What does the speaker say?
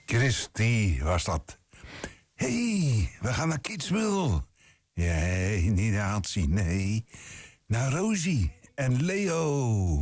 Christy was dat. Hey, we gaan naar Kidsmill. Nee, niet naar Hansie, nee. Naar Rosie en Leo.